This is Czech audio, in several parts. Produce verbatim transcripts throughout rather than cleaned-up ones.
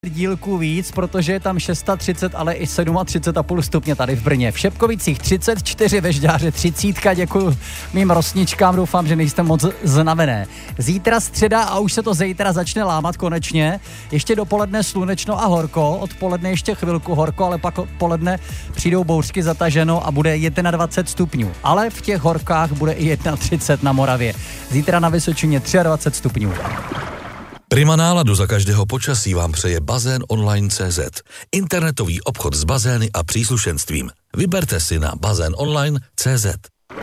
dílku víc, protože je tam třicet šest, ale i třicet sedm a půl stupně tady v Brně. V Šepkovicích třicet čtyři, ve Žďáře třicet. Děkuji mým rosničkám, doufám, že nejste moc znavené. Zítra středa a už se to zítra začne lámat konečně. Ještě dopoledne slunečno a horko, odpoledne ještě chvilku horko, ale pak odpoledne přijdou bouřky, zataženo a bude dvacet jedna stupňů. Ale v těch horkách bude i třicet jedna na Moravě. Zítra na Vysočině dvacet tři stupňů. Prima náladu za každého počasí vám přeje Bazén online tečka cé zet. Internetový obchod s bazény a příslušenstvím. Vyberte si na bazén online tečka cé zet.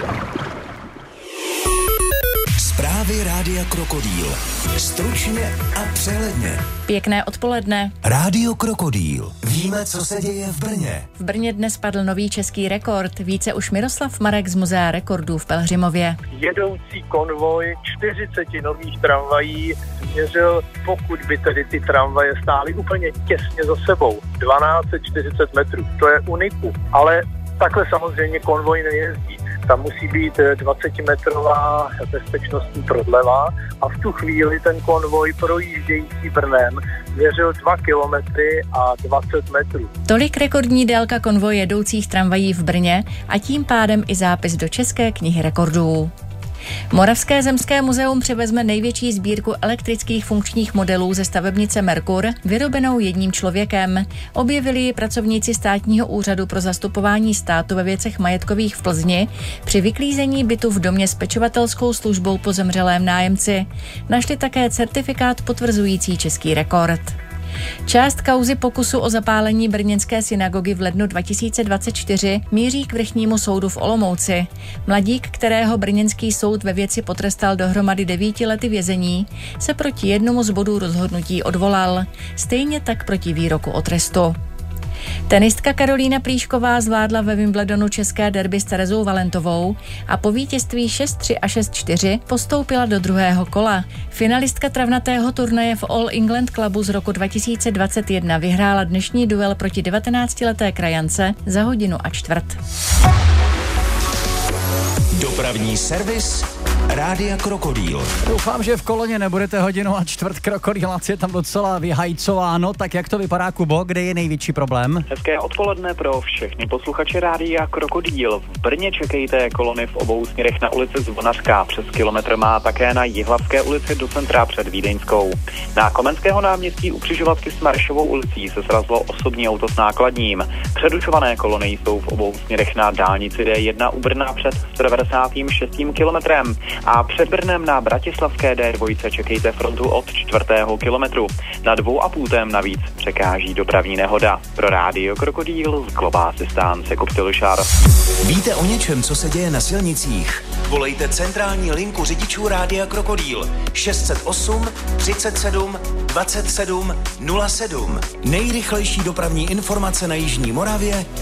Zprávy Rádia Krokodýl. Stručně a přehledně. Pěkné odpoledne. Rádio Krokodýl. Víme, co se děje v Brně. V Brně dnes padl nový český rekord. Více už Miroslav Marek z Muzea rekordů v Pelhřimově. Jedoucí konvoj čtyřicet nových tramvají měřil, pokud by tedy ty tramvaje stály úplně těsně za sebou, dvanáct set čtyřicet metrů. To je uniku, ale takhle samozřejmě konvoj nejezdí. Tam musí být dvacetimetrová bezpečnostní prodleva a v tu chvíli ten konvoj projíždějící Brnem měřil dva kilometry a dvacet metrů. Tolik rekordní délka konvoje jedoucích tramvají v Brně a tím pádem i zápis do České knihy rekordů. Moravské zemské muzeum převezme největší sbírku elektrických funkčních modelů ze stavebnice Merkur, vyrobenou jedním člověkem. Objevili ji pracovníci Státního úřadu pro zastupování státu ve věcech majetkových v Plzni při vyklízení bytu v domě s pečovatelskou službou po zemřelém nájemci. Našli také certifikát potvrzující český rekord. Část kauzy pokusu o zapálení brněnské synagogy v lednu dva tisíce dvacet čtyři míří k vrchnímu soudu v Olomouci. Mladík, kterého brněnský soud ve věci potrestal dohromady devíti lety vězení, se proti jednomu z bodů rozhodnutí odvolal. Stejně tak proti výroku o trestu. Tenistka Karolína Plíšková zvládla ve Wimbledonu české derby s Terezou Valentovou a po vítězství šest tři a šest čtyři postoupila do druhého kola. Finalistka travnatého turnaje v All England Clubu z roku dva tisíce dvacet jedna vyhrála dnešní duel proti devatenáctileté krajance za hodinu a čtvrt. Dopravní servis Rádia Krokodýl. Doufám, že v koloně nebudete hodinu a čtvrt, krokodýlac je tam docela vyhajcováno. Tak jak to vypadá, Kubo, kde je největší problém? Hezké odpoledne pro všechny posluchače Rádia Krokodýl. V Brně čekejte kolony v obou směrech na ulici Zvonařská. Přes kilometr má také na Jihlavské ulici do centra před Vídeňskou. Na Komenského náměstí u křižovatky s Maršovou ulicí se srazlo osobní auto s nákladním. Předučované kolony jsou v obou směrech na dálnici D jedna u Brna před sto devadesátým šestým kilometrem. A před Brnem na Bratislavské D dva čekejte frontu od čtvrtého kilometru. Na dvou a půltém navíc překáží dopravní nehoda. Pro Rádio Krokodýl z Globázy stánce Koptylušar. Víte o něčem, co se děje na silnicích? Volejte centrální linku řidičů Rádia Krokodýl šest set osm třicet sedm dvacet sedm nula sedm. Nejrychlejší dopravní informace na jižní Moravě